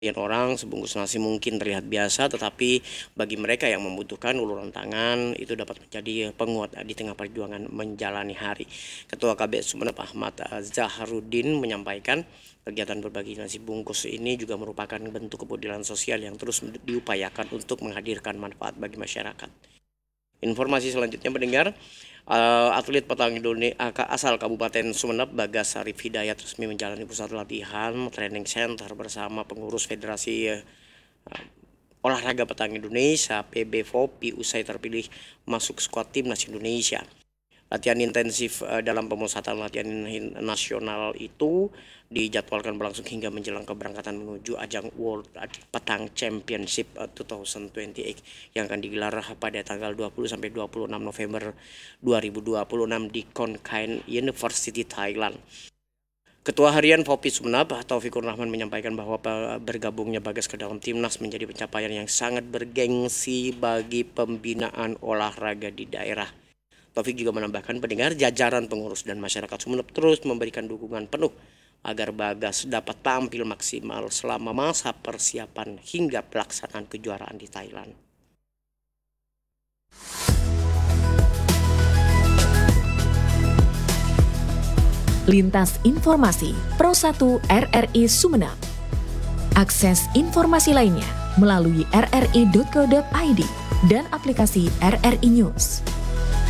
Orang sebungkus nasi mungkin terlihat biasa, tetapi bagi mereka yang membutuhkan uluran tangan itu dapat menjadi penguat di tengah perjuangan menjalani hari. Ketua KBS Sumeneb Ahmad Zaharudin menyampaikan kegiatan berbagi nasi bungkus ini juga merupakan bentuk kepedulian sosial yang terus diupayakan untuk menghadirkan manfaat bagi masyarakat. Informasi selanjutnya mendengar atlet petang Indonesia asal Kabupaten Sumeneb Bagas Sarif Hidayat resmi menjalani pusat latihan training center bersama pengurus Federasi Olahraga Petang Indonesia PB-FOPI usai terpilih masuk skuad timnas Indonesia. Latihan intensif dalam pemusatan latihan nasional itu dijadwalkan berlangsung hingga menjelang keberangkatan menuju ajang World Petang Championship 2028 yang akan digelar pada tanggal 20 sampai 26 November 2026 di Konkan University Thailand. Ketua Harian FOPI Sumeneb Taufikur Rahman menyampaikan bahwa bergabungnya Bagas ke dalam timnas menjadi pencapaian yang sangat bergengsi bagi pembinaan olahraga di daerah. Taufik juga menambahkan pendengar jajaran pengurus dan masyarakat Sumeneb terus memberikan dukungan penuh agar Bagas dapat tampil maksimal selama masa persiapan hingga pelaksanaan kejuaraan di Thailand. Lintas Informasi Pro 1 RRI Sumeneb. Akses informasi lainnya melalui rri.co.id dan aplikasi RRI News.